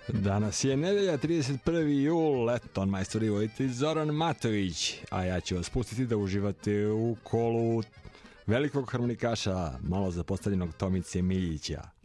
Danas je nedelja, 31. jul, eto, majstor i voditelj Zoran Matović, a ja ću vas pustiti da uživate u kolu velikog harmonikaša, malo zapostavljenog Tomice Miljića.